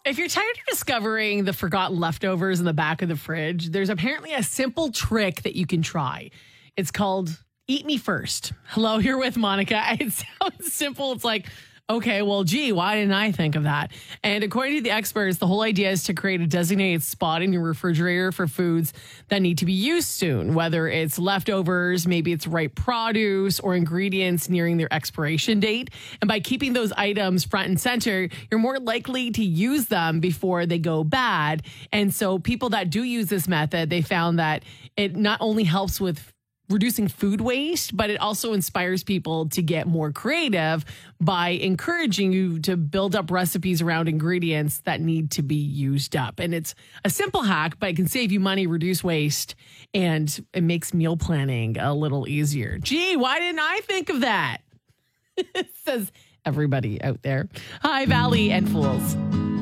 If you're tired of discovering the forgotten leftovers in the back of the fridge, there's apparently a simple trick that you can try. It's called Eat Me First. Hello, here with Monica. It sounds simple. It's like, okay, well, gee, why didn't I think of that? And according to the experts, the whole idea is to create a designated spot in your refrigerator for foods that need to be used soon, whether it's leftovers, maybe it's ripe produce, or ingredients nearing their expiration date. And by keeping those items front and center, you're more likely to use them before they go bad. And so people that do use this method, they found that it not only helps with reducing food waste, but it also inspires people to get more creative by encouraging you to build up recipes around ingredients that need to be used up. And it's a simple hack, but it can save you money, reduce waste, and it makes meal planning a little easier. Gee, why didn't I think of that? Says everybody out there. Hi, Valley and Fools.